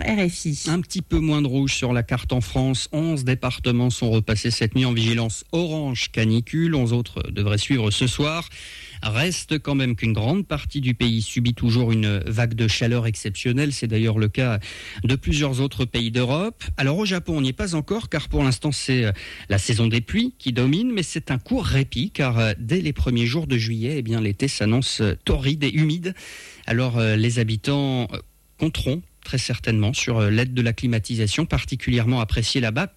RFI. Un petit peu moins de rouge sur la carte en France. 11 départements sont repassés cette nuit en vigilance orange canicule. 11 autres devraient suivre ce soir. Reste quand même qu'une grande partie du pays subit toujours une vague de chaleur exceptionnelle. C'est d'ailleurs le cas de plusieurs autres pays d'Europe. Alors au Japon, on n'y est pas encore car pour l'instant c'est la saison des pluies qui domine, mais c'est un court répit car dès les premiers jours de juillet, l'été s'annonce torride et humide. Alors les habitants compteront très certainement sur l'aide de la climatisation, particulièrement appréciée là-bas.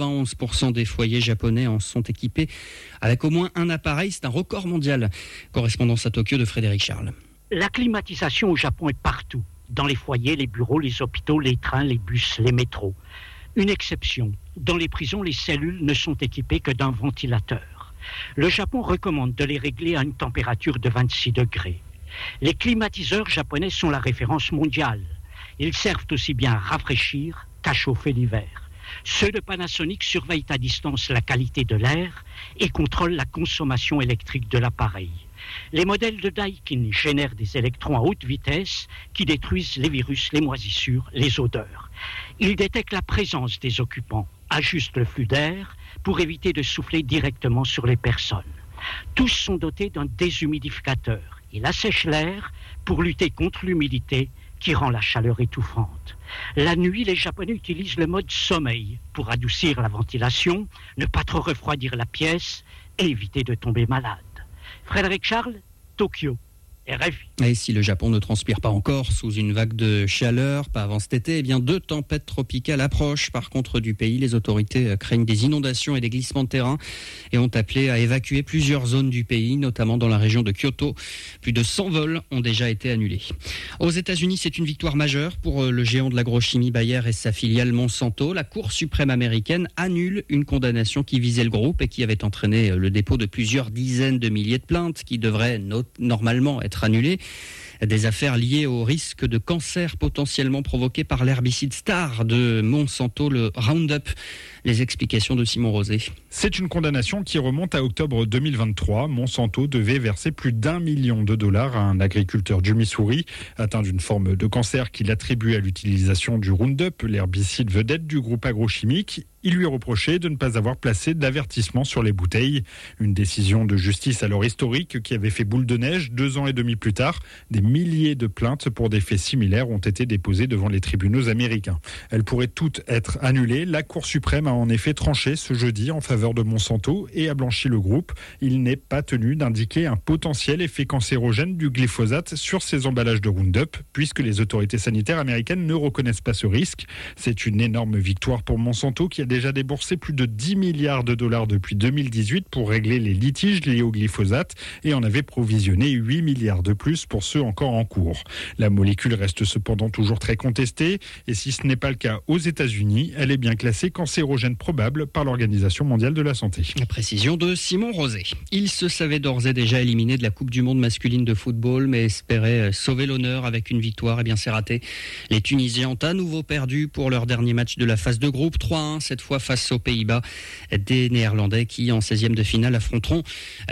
91% des foyers japonais en sont équipés avec au moins un appareil. C'est un record mondial. Correspondance à Tokyo de Frédéric Charles. La climatisation au Japon est partout. Dans les foyers, les bureaux, les hôpitaux, les trains, les bus, les métros. Une exception. Dans les prisons, les cellules ne sont équipées que d'un ventilateur. Le Japon recommande de les régler à une température de 26 degrés. Les climatiseurs japonais sont la référence mondiale. Ils servent aussi bien à rafraîchir qu'à chauffer l'hiver. Ceux de Panasonic surveillent à distance la qualité de l'air et contrôlent la consommation électrique de l'appareil. Les modèles de Daikin génèrent des électrons à haute vitesse qui détruisent les virus, les moisissures, les odeurs. Ils détectent la présence des occupants, ajustent le flux d'air pour éviter de souffler directement sur les personnes. Tous sont dotés d'un déshumidificateur. Il assèche l'air pour lutter contre l'humidité qui rend la chaleur étouffante. La nuit, les Japonais utilisent le mode sommeil pour adoucir la ventilation, ne pas trop refroidir la pièce et éviter de tomber malade. Frédéric Charles, Tokyo, RFI. Et si le Japon ne transpire pas encore sous une vague de chaleur, pas avant cet été, deux tempêtes tropicales approchent par contre du pays. Les autorités craignent des inondations et des glissements de terrain et ont appelé à évacuer plusieurs zones du pays, notamment dans la région de Kyoto. Plus de 100 vols ont déjà été annulés. Aux États-Unis, c'est une victoire majeure pour le géant de l'agrochimie Bayer et sa filiale Monsanto. La Cour suprême américaine annule une condamnation qui visait le groupe et qui avait entraîné le dépôt de plusieurs dizaines de milliers de plaintes qui devraient normalement être annulées. Des affaires liées au risque de cancer potentiellement provoqué par l'herbicide star de Monsanto, le Roundup. Les explications de Simon Rosé. C'est une condamnation qui remonte à octobre 2023. Monsanto devait verser plus $1 million à un agriculteur du Missouri atteint d'une forme de cancer qu'il attribuait à l'utilisation du Roundup, l'herbicide vedette du groupe agrochimique. Il lui reprochait de ne pas avoir placé d'avertissement sur les bouteilles. Une décision de justice alors historique qui avait fait boule de neige. 2 ans et demi plus tard, des milliers de plaintes pour des faits similaires ont été déposées devant les tribunaux américains. Elles pourraient toutes être annulées. La Cour suprême a en effet tranché ce jeudi en faveur de Monsanto et a blanchi le groupe. Il n'est pas tenu d'indiquer un potentiel effet cancérogène du glyphosate sur ses emballages de Roundup, puisque les autorités sanitaires américaines ne reconnaissent pas ce risque. C'est une énorme victoire pour Monsanto qui a déjà déboursé plus de $10 milliards depuis 2018 pour régler les litiges liés au glyphosate et en avait provisionné 8 milliards de plus pour ceux encore en cours. La molécule reste cependant toujours très contestée et si ce n'est pas le cas aux États-Unis, elle est bien classée cancérogène probable par l'Organisation mondiale de la santé. La précision de Simon Rosé. Il se savait d'ores et déjà éliminé de la Coupe du monde masculine de football, mais espérait sauver l'honneur avec une victoire. C'est raté. Les Tunisiens ont à nouveau perdu pour leur dernier match de la phase de groupe, 3-1, cette fois face aux Pays-Bas. Des Néerlandais qui, en 16e de finale, affronteront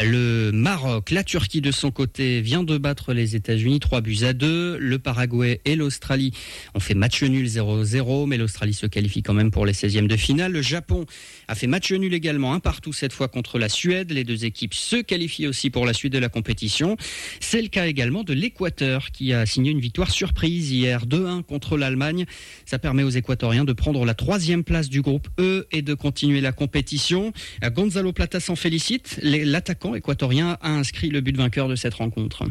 le Maroc. La Turquie, de son côté, vient de battre les États-Unis, 3-2. Le Paraguay et l'Australie ont fait match nul 0-0, mais l'Australie se qualifie quand même pour les 16e de finale. Le Japon a fait match nul également, 1-1 cette fois contre la Suède. Les deux équipes se qualifient aussi pour la suite de la compétition. C'est le cas également de l'Équateur qui a signé une victoire surprise hier, 2-1 contre l'Allemagne. Ça permet aux Équatoriens de prendre la 3e place du groupe E et de continuer la compétition. Gonzalo Plata s'en félicite. L'attaquant équatorien a inscrit le but vainqueur de cette rencontre.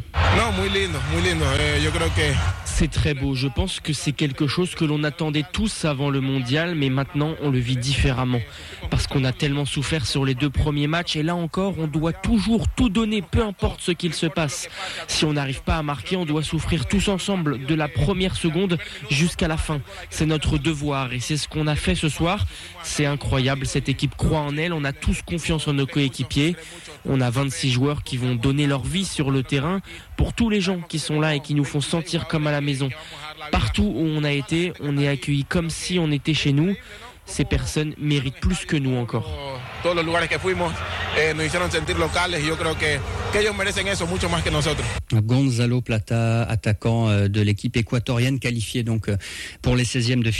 C'est très beau. Je pense que c'est quelque chose que l'on attendait tous avant le mondial, mais maintenant on le vit différemment. Parce qu'on a tellement souffert sur les 2 premiers matchs et là encore, on doit toujours tout donner, peu importe ce qu'il se passe. Si on n'arrive pas à marquer, on doit souffrir tous ensemble de la première seconde jusqu'à la fin. C'est notre devoir et c'est ce qu'on a fait ce soir. C'est incroyable, cette équipe croit en elle, on a tous confiance en nos coéquipiers. On a 26 joueurs qui vont donner leur vie sur le terrain pour tous les gens qui sont là et qui nous font sentir comme à la maison. Partout où on a été, on est accueillis comme si on était chez nous. Ces personnes méritent plus que nous encore. Todos los lugares que fuimos nos hicieron sentir locales y yo creo que ellos merecen eso mucho más que nosotros. Gonzalo Plata, attaquant de l'équipe équatorienne qualifiée donc pour les 16e de